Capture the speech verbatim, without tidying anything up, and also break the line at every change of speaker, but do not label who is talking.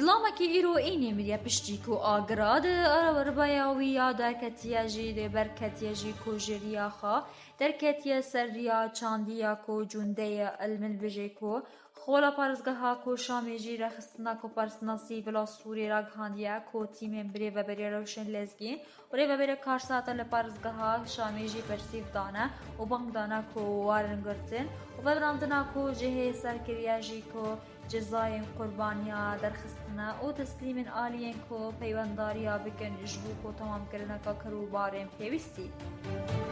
زلامکی ایرو اینی مریا پشتی کو آگراد ربایاوی یا درکتیا جی برکتیا جی کو جریا خا درکتیا سریا چاندیا کو جونده المن بجی کو خولا پارزگاه کو شامی جی رخصتنا کو پارسناسی بلا سوری را گهاندیا کو تیم بری و بری روشن لزگین و ری و بری کارساتا لپارزگاه شامی جی پرسیف دانه و بانگ دانه کو وارنگرتن و بدراندنا کو جهه سرکریا جی کو جزای قربانیا درخستنا و تسلیم آلیین کو پیونداریا بکن جبو کو تمام کرنا کا کرو بارم پیوستی